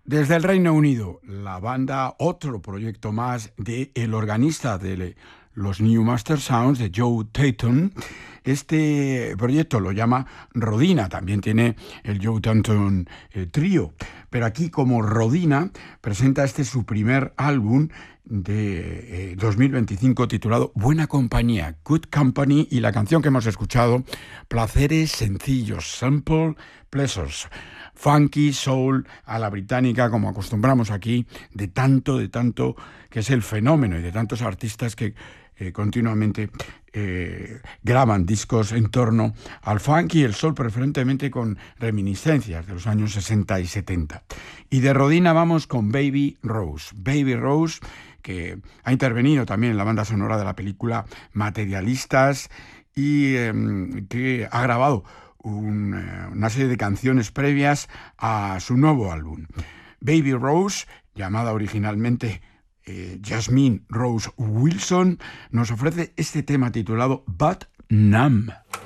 Desde el Reino Unido, la banda, otro proyecto más de el organista de los New Master Sounds, de Joe Tatum. Este proyecto lo llama Rodina, también tiene el Joe Tatum Trío, pero aquí como Rodina presenta su primer álbum de 2025 titulado Buena Compañía, Good Company, y la canción que hemos escuchado, Placeres Sencillos, Simple Pleasures. Funky, soul, a la británica, como acostumbramos aquí, de tanto, que es el fenómeno, y de tantos artistas que continuamente graban discos en torno al funky y el soul, preferentemente con reminiscencias de los años 60 y 70. Y de Rodina vamos con Baby Rose. Baby Rose, que ha intervenido también en la banda sonora de la película Materialistas y que ha grabado una serie de canciones previas a su nuevo álbum. Baby Rose, llamada originalmente Jasmine Rose Wilson, nos ofrece este tema titulado But Numb.